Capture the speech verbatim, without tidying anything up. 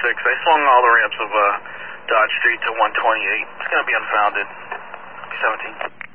six. I swung all the ramps of uh, Dodge Street to one twenty-eight. It's going to be unfounded. seventeen.